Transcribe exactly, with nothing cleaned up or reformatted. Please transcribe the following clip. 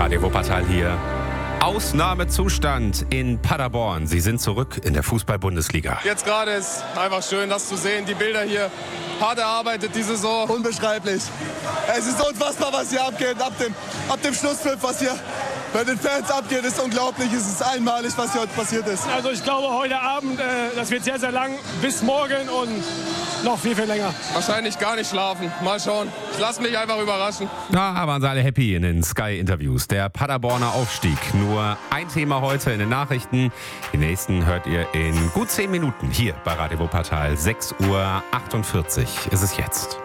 Radio Wuppertal hier. Ausnahmezustand in Paderborn. Sie sind zurück in der Fußball-Bundesliga. Jetzt gerade ist einfach schön, das zu sehen. Die Bilder hier, hart erarbeitet die Saison. Unbeschreiblich. Es ist unfassbar, was hier abgeht. Ab dem, ab dem Schlusspfiff, was hier bei den Fans abgeht, ist unglaublich. Es ist einmalig, was hier heute passiert ist. Also ich glaube, heute Abend, äh, das wird sehr, sehr lang. Bis morgen und noch viel, viel länger. Wahrscheinlich gar nicht schlafen. Mal schauen. Ich lasse mich einfach überraschen. Da waren sie alle happy in den Sky-Interviews. Der Paderborner Aufstieg. Nur ein Thema heute in den Nachrichten. Die nächsten hört ihr in gut zehn Minuten hier bei Radio Wuppertal. sechs Uhr achtundvierzig ist es jetzt.